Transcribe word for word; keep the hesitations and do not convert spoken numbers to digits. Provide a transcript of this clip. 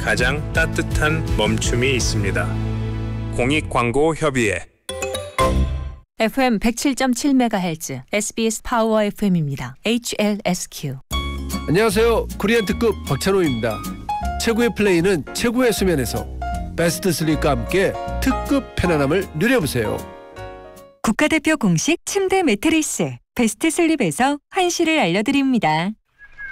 가장 따뜻한 멈춤이 있습니다. 공익광고협의회 에프엠 백칠 점 칠 메가헤르츠 에스비에스 파워 에프엠입니다. 에이치엘에스큐. 안녕하세요. 코리안 특급 박찬호입니다. 최고의 플레이는 최고의 수면에서 베스트 슬립과 함께 특급 편안함을 누려보세요. 국가대표 공식 침대 매트리스 베스트 슬립에서 환시를 알려드립니다.